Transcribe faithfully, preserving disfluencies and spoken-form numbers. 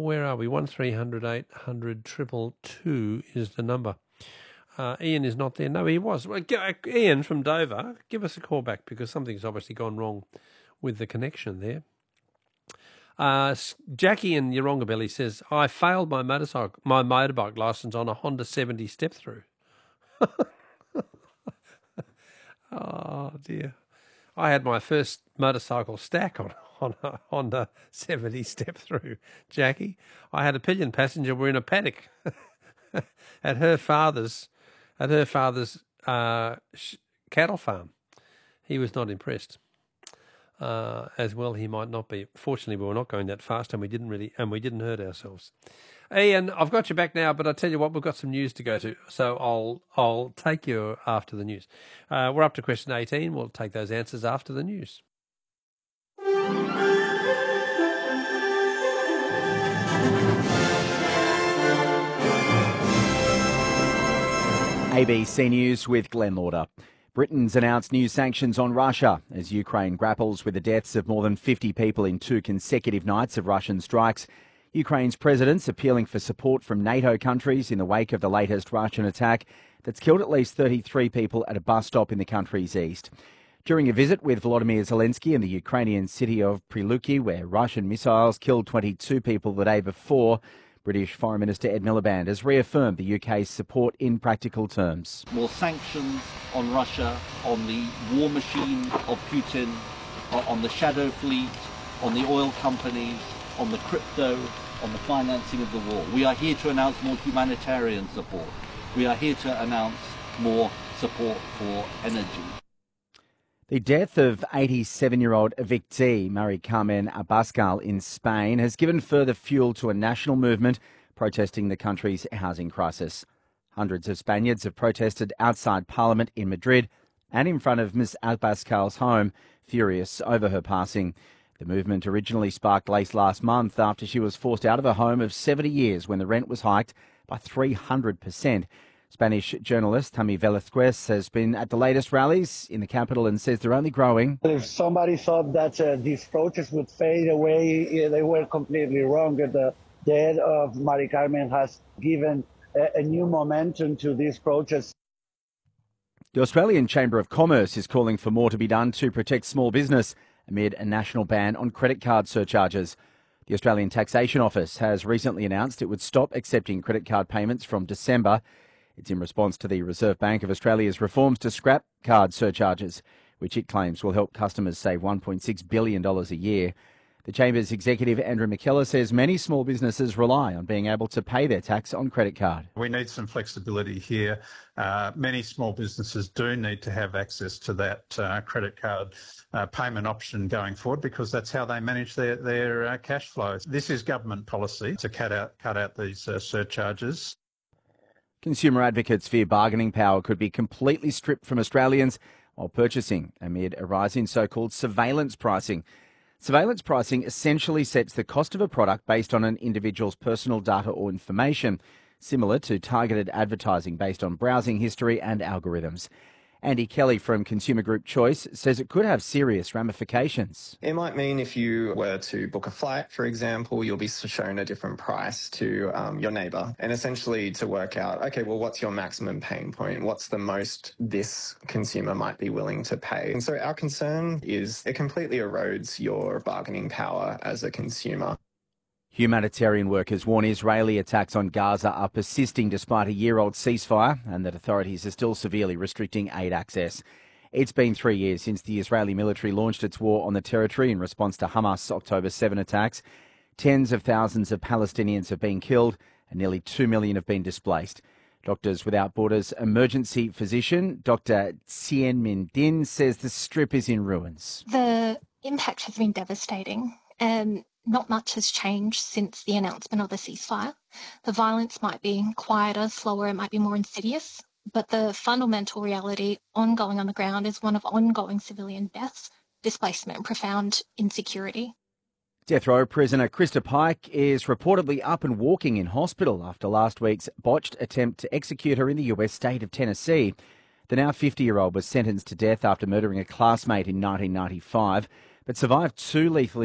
where are we? one three hundred eight hundred two two is the number. Uh, Ian is not there. No, he was. Well, Ian from Dover, give us a call back because something's obviously gone wrong with the connection there. Uh, Jackie in Yeronga Belly says, I failed my motorcycle, my motorbike licence on a Honda seventy step through. Oh, dear. I had my first motorcycle stack on, on a Honda seventy step through, Jackie. I had a pillion passenger. We're in a paddock at her father's at her father's uh, sh- cattle farm. He was not impressed. Uh, as well, he might not be. Fortunately, we were not going that fast, and we didn't really, and we didn't hurt ourselves. Ian, I've got you back now, but I tell you what, we've got some news to go to, so I'll I'll take you after the news. Uh, we're up to question eighteen. We'll take those answers after the news. A B C News with Glenn Lauder. Britain's announced new sanctions on Russia as Ukraine grapples with the deaths of more than fifty people in two consecutive nights of Russian strikes. Ukraine's president's appealing for support from NATO countries in the wake of the latest Russian attack that's killed at least thirty-three people at a bus stop in the country's east. During a visit with Volodymyr Zelensky in the Ukrainian city of Priluki, where Russian missiles killed twenty-two people the day before, British Foreign Minister Ed Miliband has reaffirmed the U K's support in practical terms. More sanctions on Russia, on the war machine of Putin, on the shadow fleet, on the oil companies, on the crypto, on the financing of the war. We are here to announce more humanitarian support. We are here to announce more support for energy. The death of eighty-seven-year-old evictee Mari Carmen Abascal in Spain has given further fuel to a national movement protesting the country's housing crisis. Hundreds of Spaniards have protested outside Parliament in Madrid and in front of Miss Abascal's home, furious over her passing. The movement originally sparked late last month after she was forced out of her home of seventy years when the rent was hiked by three hundred percent. Spanish journalist Tami Velázquez has been at the latest rallies in the capital and says they're only growing. If somebody thought that uh, these protests would fade away, yeah, they were completely wrong. The death of Mari Carmen has given a, a new momentum to these protests. The Australian Chamber of Commerce is calling for more to be done to protect small business amid a national ban on credit card surcharges. The Australian Taxation Office has recently announced it would stop accepting credit card payments from December. It's in response to the Reserve Bank of Australia's reforms to scrap card surcharges, which it claims will help customers save one point six billion dollars a year. The Chamber's executive, Andrew McKellar, says many small businesses rely on being able to pay their tax on credit card. We need some flexibility here. Uh, many small businesses do need to have access to that uh, credit card uh, payment option going forward because that's how they manage their, their uh, cash flows. This is government policy to cut out, cut out these uh, surcharges. Consumer advocates fear bargaining power could be completely stripped from Australians while purchasing amid a rise in so-called surveillance pricing. Surveillance pricing essentially sets the cost of a product based on an individual's personal data or information, similar to targeted advertising based on browsing history and algorithms. Andy Kelly from Consumer Group Choice says it could have serious ramifications. It might mean if you were to book a flight, for example, you'll be shown a different price to um, your neighbour. And essentially to work out, okay, well, what's your maximum pain point? What's the most this consumer might be willing to pay? And so our concern is it completely erodes your bargaining power as a consumer. Humanitarian workers warn Israeli attacks on Gaza are persisting despite a year-old ceasefire and that authorities are still severely restricting aid access. It's been three years since the Israeli military launched its war on the territory in response to Hamas' October seventh attacks. Tens of thousands of Palestinians have been killed and nearly two million have been displaced. Doctors Without Borders emergency physician Doctor Tien Min Din says the strip is in ruins. The impact has been devastating. Um, Not much has changed since the announcement of the ceasefire. The violence might be quieter, slower, it might be more insidious, but the fundamental reality ongoing on the ground is one of ongoing civilian deaths, displacement, and profound insecurity. Death row prisoner Krista Pike is reportedly up and walking in hospital after last week's botched attempt to execute her in the U S state of Tennessee. The now fifty-year-old was sentenced to death after murdering a classmate in nineteen ninety-five, but survived two lethal